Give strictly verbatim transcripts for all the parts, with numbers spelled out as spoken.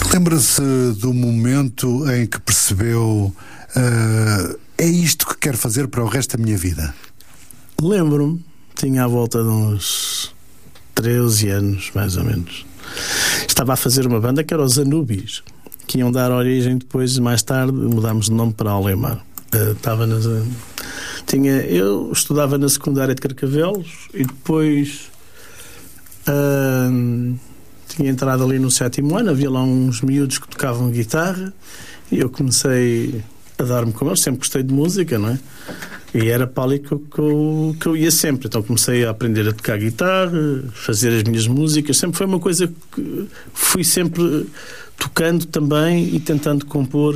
Lembra-se do momento em que percebeu uh, é isto que quero fazer para o resto da minha vida? Lembro-me, tinha à volta de uns treze anos, mais ou menos. Estava a fazer uma banda que era os Anubis, que iam dar origem depois, mais tarde, mudámos de nome para Alemar. Uh, estava nas, uh, tinha, eu estudava na secundária de Carcavelos e depois uh, tinha entrado ali no sétimo ano, havia lá uns miúdos que tocavam guitarra e eu comecei a dar-me com eles, sempre gostei de música, não é? E era para ali que eu, que, eu, que eu ia sempre. Então comecei a aprender a tocar guitarra, fazer as minhas músicas. Sempre foi uma coisa que fui sempre tocando também e tentando compor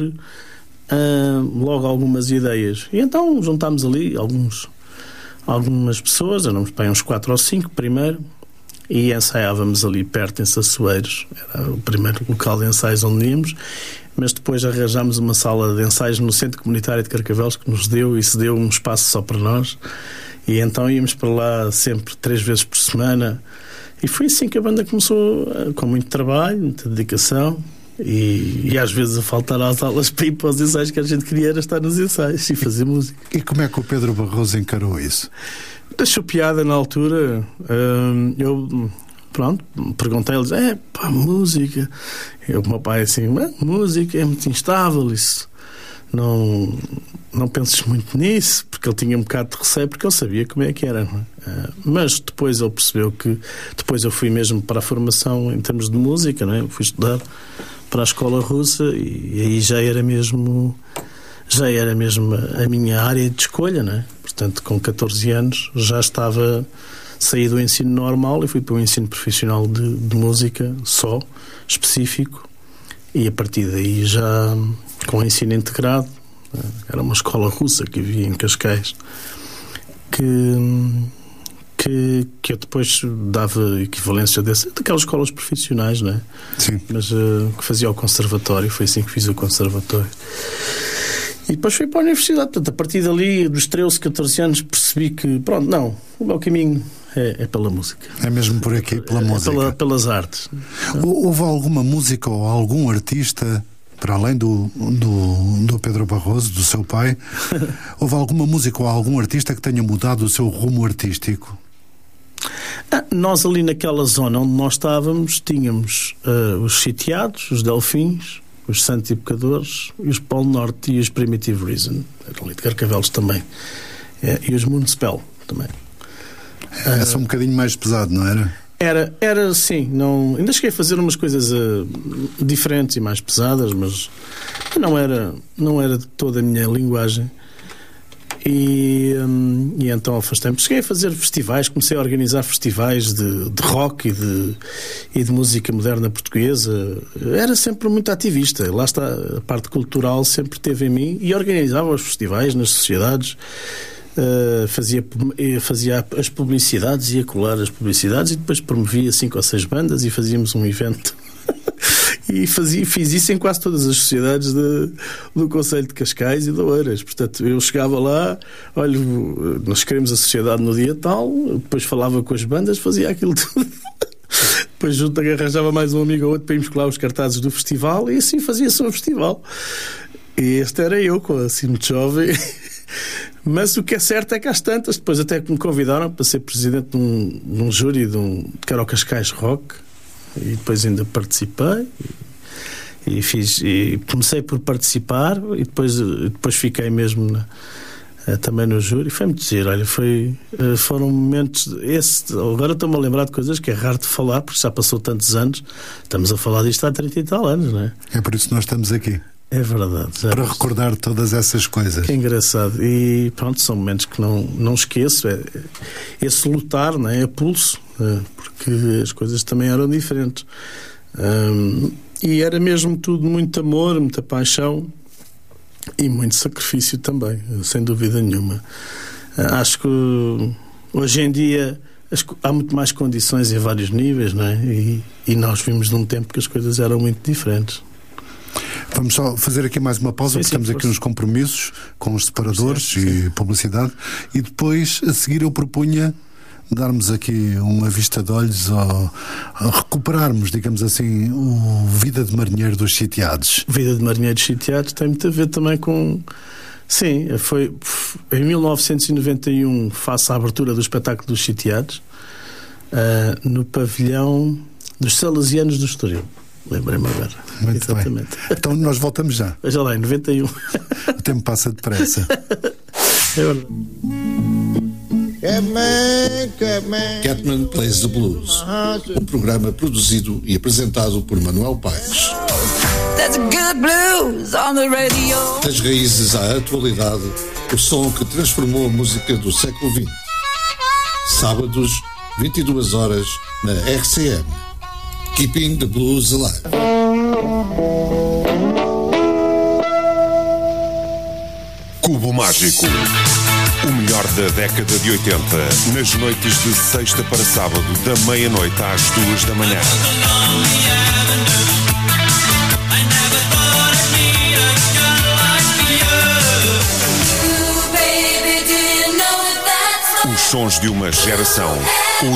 uh, logo algumas ideias. E então juntámos ali alguns, algumas pessoas, éramos para uns quatro ou cinco primeiro, e ensaiávamos ali perto em Sassueiros. Era o primeiro local de ensaios onde íamos. Mas depois arranjámos uma sala de ensaios no Centro Comunitário de Carcavelos que nos deu e se deu um espaço só para nós, e então íamos para lá sempre três vezes por semana, e foi assim que a banda começou, com muito trabalho, muita dedicação e, e às vezes a faltar às aulas para ir para os ensaios, que a gente queria era estar nos ensaios e fazer música. E como é que o Pedro Barroso encarou isso? Achou piada na altura. hum, eu Pronto, perguntei-lhes, é pá, música. E o meu pai assim, música é muito instável, isso. Não, não penses muito nisso, porque ele tinha um bocado de receio, porque ele sabia como é que era. Não é? Uh, mas depois ele percebeu que, depois eu fui mesmo para a formação em termos de música, não é? Eu fui estudar para a escola russa e, e aí já era mesmo, já era mesmo a minha área de escolha, não é? Portanto, com catorze anos já estava... Saí do ensino normal e fui para o ensino profissional de, de música só, específico, e a partir daí já com o ensino integrado. Era uma escola russa que havia em Cascais, que, que, que eu depois dava equivalência desse, daquelas escolas profissionais, não é? Sim. Mas uh, que fazia o conservatório, foi assim que fiz o conservatório. E depois fui para a universidade. Portanto, a partir dali, dos treze, catorze anos, percebi que, pronto, não, o meu caminho é, é pela música. É mesmo por aqui, pela é, música. É pela, pelas artes. Houve alguma música ou algum artista, para além do, do, do Pedro Barroso, do seu pai, houve alguma música ou algum artista que tenha mudado o seu rumo artístico? Ah, nós ali naquela zona onde nós estávamos, tínhamos uh, os Sitiados, os Delfins, os Santos Evocadores, e os Polo Norte e os Primitive Reason, eram ali de Carcavelos também, é, e os Municipal também. É só um bocadinho mais pesado, não era? Era, era sim. Não, ainda cheguei a fazer umas coisas uh, diferentes e mais pesadas, mas não era, não era de toda a minha linguagem. E, um, e então afastei-me. Cheguei a fazer festivais, comecei a organizar festivais de, de rock e de, e de música moderna portuguesa. Era sempre muito ativista. Lá está, a parte cultural sempre teve em mim, e organizava os festivais nas sociedades. Uh, fazia, fazia as publicidades, ia colar as publicidades e depois promovia cinco ou seis bandas e fazíamos um evento. E fazia, fiz isso em quase todas as sociedades de, do Concelho de Cascais e de Oeiras. Portanto, eu chegava lá, olha, nós queremos a sociedade no dia tal, depois falava com as bandas, fazia aquilo tudo. Depois junto arranjava mais um amigo ou outro para irmos colar os cartazes do festival, e assim fazia-se um festival. E este era eu, assim muito jovem. Mas o que é certo é que às tantas, depois até que me convidaram para ser presidente de um, de um júri de um, que era o Cascais Rock, e depois ainda participei e, e fiz, e comecei por participar e depois, depois fiquei mesmo na, também no júri. Foi muito giro, olha, foi, foram momentos esse, agora estou-me a lembrar de coisas que é raro de falar, porque já passou tantos anos. Estamos a falar disto há trinta e tal anos, não é? É por isso que nós estamos aqui. É verdade. Já para recordar todas essas coisas. Que engraçado. E pronto, são momentos que não, não esqueço. É, esse lutar, não é? A pulso, é, porque as coisas também eram diferentes. Um, e era mesmo tudo muito amor, muita paixão e muito sacrifício também, sem dúvida nenhuma. Uh, acho que hoje em dia há muito mais condições em vários níveis, não é? E, e nós vimos num tempo que as coisas eram muito diferentes. Vamos só fazer aqui mais uma pausa, sim, porque sim, temos aqui uns compromissos com os separadores sim, sim. e publicidade, e depois a seguir eu propunha darmos aqui uma vista de olhos ao, ao recuperarmos, digamos assim, o Vida de Marinheiro dos Sitiados. Vida de Marinheiro dos Sitiados tem muito a ver também com... Sim, foi em mil novecentos e noventa e um, face à abertura do espetáculo dos Sitiados, uh, no pavilhão dos Salesianos do Estoril. Lembrei-me agora. Muito Exatamente. Bem. Então nós voltamos já. Veja lá, em noventa e um. O tempo passa depressa. É verdade. Catman Plays the Blues, um programa produzido e apresentado por Manuel Paes. Das raízes à atualidade, o som que transformou a música do século vinte. Sábados, vinte e duas horas, na R C M. Keeping the Blues Alive. Cubo Mágico. O melhor da década de oitenta, nas noites de sexta para sábado, da meia-noite às duas da manhã. Os sons de uma geração.